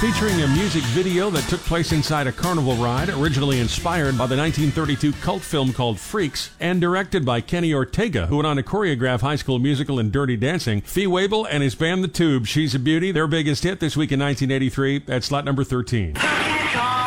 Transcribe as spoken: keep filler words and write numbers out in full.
featuring a music video that took place inside a carnival ride, originally inspired by the nineteen thirty-two cult film called Freaks, and directed by Kenny Ortega, who went on to choreograph High School Musical and Dirty Dancing. Fee Waybill and his band The Tube, She's a Beauty, their biggest hit this week in nineteen eighty-three, at slot number thirteen.